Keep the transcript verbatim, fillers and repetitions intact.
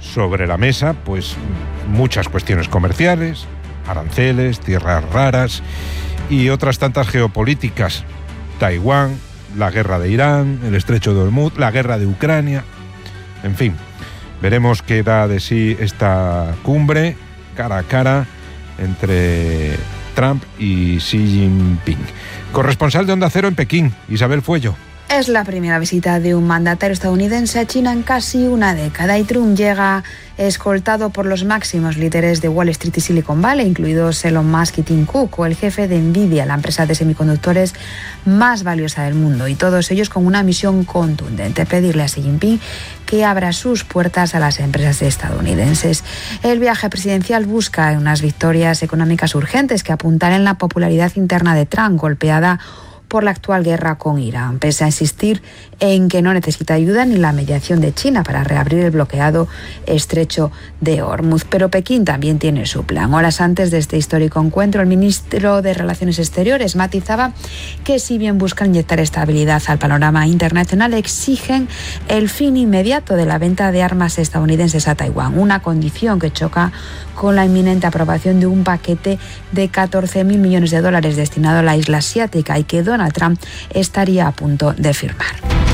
sobre la mesa pues muchas cuestiones comerciales, aranceles, tierras raras y otras tantas geopolíticas. Taiwán, la guerra de Irán, el estrecho de Hormuz, la guerra de Ucrania. En fin, veremos qué da de sí esta cumbre cara a cara entre Trump y Xi Jinping. Corresponsal de Onda Cero en Pekín, Isabel Fuello. Es la primera visita de un mandatario estadounidense a China en casi una década y Trump llega escoltado por los máximos líderes de Wall Street y Silicon Valley, incluidos Elon Musk y Tim Cook, o el jefe de Nvidia, la empresa de semiconductores más valiosa del mundo, y todos ellos con una misión contundente: pedirle a Xi Jinping que abra sus puertas a las empresas estadounidenses. El viaje presidencial busca unas victorias económicas urgentes que apuntan la popularidad interna de Trump, golpeada por la actual guerra con Irán, pese a insistir en que no necesita ayuda ni la mediación de China para reabrir el bloqueado estrecho de Hormuz. Pero Pekín también tiene su plan. Horas antes de este histórico encuentro, el ministro de Relaciones Exteriores matizaba que si bien buscan inyectar estabilidad al panorama internacional, exigen el fin inmediato de la venta de armas estadounidenses a Taiwán, una condición que choca con la inminente aprobación de un paquete de catorce mil millones de dólares destinado a la isla asiática y que Donald Trump estaría a punto de firmar.